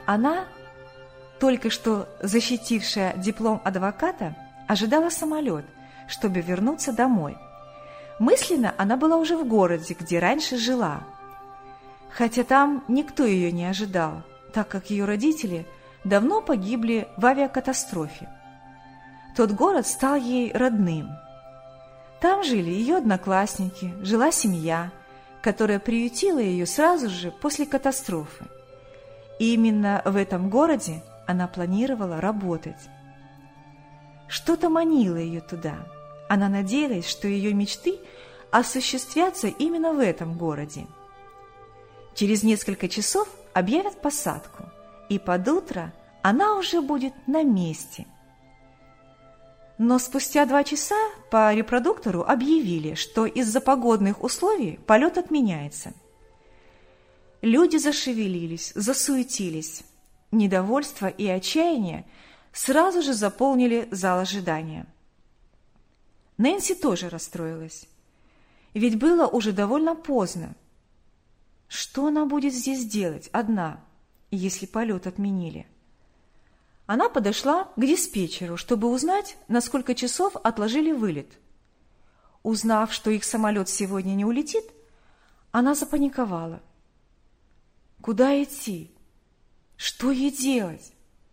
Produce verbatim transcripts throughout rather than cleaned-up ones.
Она, только что защитившая диплом адвоката, ожидала самолет, чтобы вернуться домой. Мысленно она была уже в городе, где раньше жила. Хотя там никто ее не ожидал, так как ее родители давно погибли в авиакатастрофе. Тот город стал ей родным. Там жили ее одноклассники, жила семья, которая приютила ее сразу же после катастрофы. И именно в этом городе она планировала работать. Что-то манило ее туда. Она надеялась, что ее мечты осуществятся именно в этом городе. Через несколько часов объявят посадку, и под утро она уже будет на месте. Но спустя два часа по репродуктору объявили, что из-за погодных условий полет отменяется. Люди зашевелились, засуетились. Недовольство и отчаяние сразу же заполнили зал ожидания. Нэнси тоже расстроилась, ведь было уже довольно поздно. Что она будет здесь делать одна, если полет отменили? Она подошла к диспетчеру, чтобы узнать, на сколько часов отложили вылет. Узнав, что их самолет сегодня не улетит, она запаниковала. Куда идти? Что ей делать?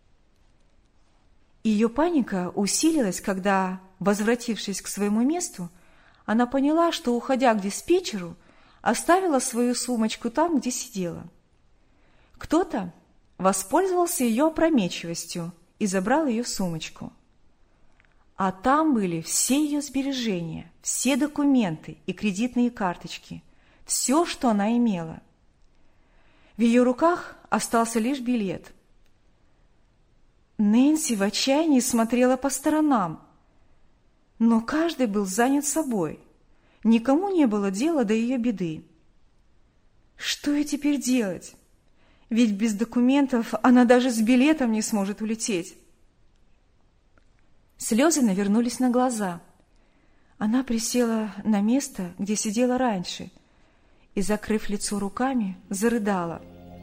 Ее паника усилилась, когда, возвратившись к своему месту, она поняла, что, уходя к диспетчеру, оставила свою сумочку там, где сидела. Кто-то воспользовался ее опрометчивостью и забрал ее сумочку. А там были все ее сбережения, все документы и кредитные карточки, все, что она имела. В ее руках остался лишь билет. Нэнси в отчаянии смотрела по сторонам, но каждый был занят собой. Никому не было дела до ее беды. Что ей теперь делать? Ведь без документов она даже с билетом не сможет улететь. Слезы навернулись на глаза. Она присела на место, где сидела раньше, и, закрыв лицо руками, зарыдала.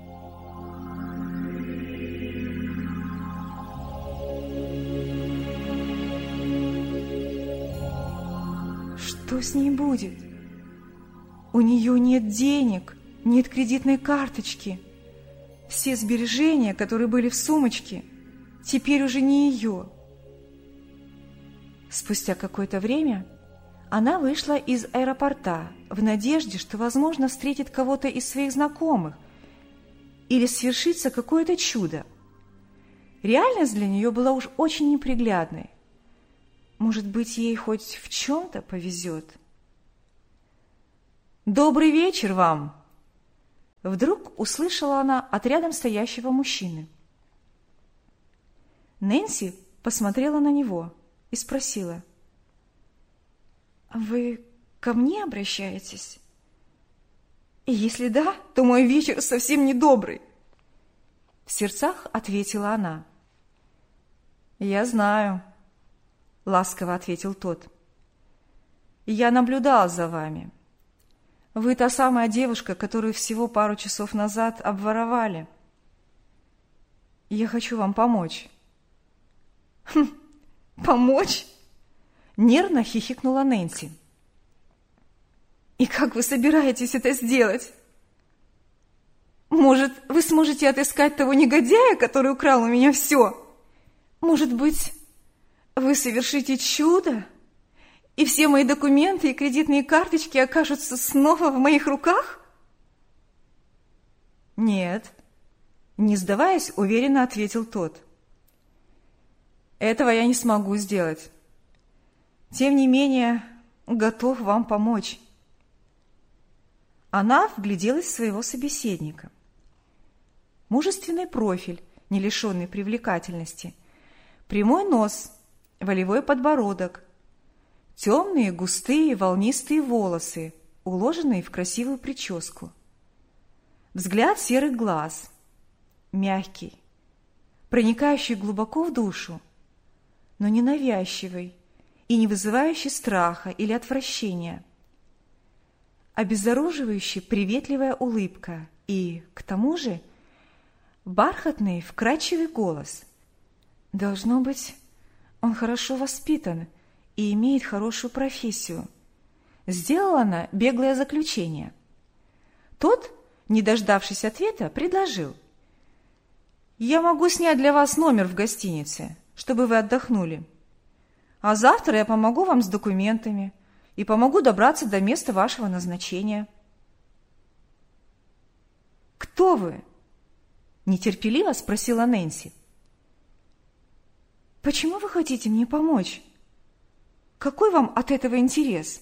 Что с ней будет? У нее нет денег, нет кредитной карточки. Все сбережения, которые были в сумочке, теперь уже не ее. Спустя какое-то время она вышла из аэропорта в надежде, что, возможно, встретит кого-то из своих знакомых или свершится какое-то чудо. Реальность для нее была уж очень неприглядной. Может быть, ей хоть в чем-то повезет. «Добрый вечер вам!» Вдруг услышала она от рядом стоящего мужчины. Нэнси посмотрела на него и спросила: «Вы ко мне обращаетесь? И если да, то мой вечер совсем недобрый». В сердцах ответила она. «Я знаю», — ласково ответил тот. «Я наблюдал за вами. Вы та самая девушка, которую всего пару часов назад обворовали. Я хочу вам помочь». «Хм, помочь?» — нервно хихикнула Нэнси. «И как вы собираетесь это сделать? Может, вы сможете отыскать того негодяя, который украл у меня все? Может быть, вы совершите чудо, и все мои документы и кредитные карточки окажутся снова в моих руках?» «Нет», — не сдаваясь, уверенно ответил тот. «Этого я не смогу сделать. Тем не менее, готов вам помочь». Она вгляделась в своего собеседника. Мужественный профиль, не лишенный привлекательности, прямой нос, волевой подбородок, темные, густые, волнистые волосы, уложенные в красивую прическу. Взгляд серых глаз, мягкий, проникающий глубоко в душу, но не навязчивый и не вызывающий страха или отвращения. Обезоруживающая приветливая улыбка и, к тому же, бархатный, вкрадчивый голос. Должно быть, он хорошо воспитан и имеет хорошую профессию. Сделала она беглое заключение. Тот, не дождавшись ответа, предложил: «Я могу снять для вас номер в гостинице, чтобы вы отдохнули. А завтра я помогу вам с документами и помогу добраться до места вашего назначения». «Кто вы?» – нетерпеливо спросила Нэнси. «Почему вы хотите мне помочь? Какой вам от этого интерес?»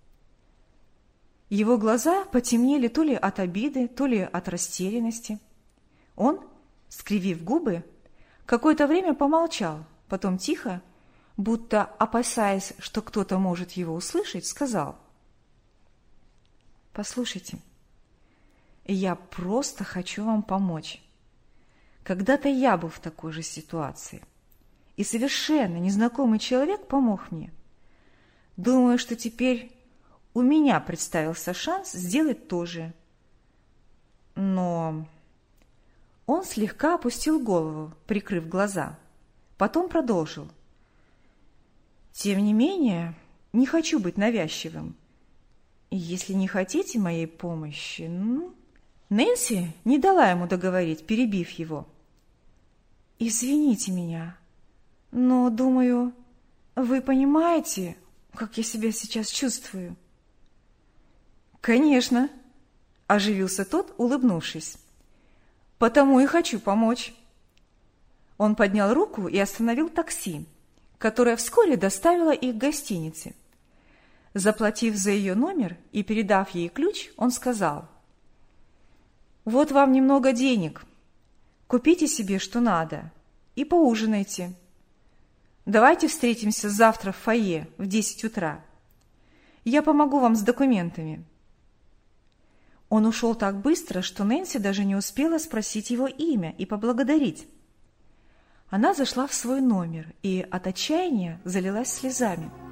Его глаза потемнели то ли от обиды, то ли от растерянности. Он, скривив губы, какое-то время помолчал, потом тихо, будто опасаясь, что кто-то может его услышать, сказал: «Послушайте, я просто хочу вам помочь. Когда-то я был в такой же ситуации, и совершенно незнакомый человек помог мне. Думаю, что теперь у меня представился шанс сделать то же. Но...» Он слегка опустил голову, прикрыв глаза. Потом продолжил: «Тем не менее, не хочу быть навязчивым. И если не хотите моей помощи, ну...» Нэнси не дала ему договорить, перебив его. «Извините меня, но, думаю, вы понимаете, как я себя сейчас чувствую?» «Конечно», – оживился тот, улыбнувшись. «Потому и хочу помочь». Он поднял руку и остановил такси, которое вскоре доставило их к гостинице. Заплатив за ее номер и передав ей ключ, он сказал: «Вот вам немного денег. Купите себе, что надо, и поужинайте. Давайте встретимся завтра в фойе в десять утра. Я помогу вам с документами». Он ушел так быстро, что Нэнси даже не успела спросить его имя и поблагодарить. Она зашла в свой номер и от отчаяния залилась слезами.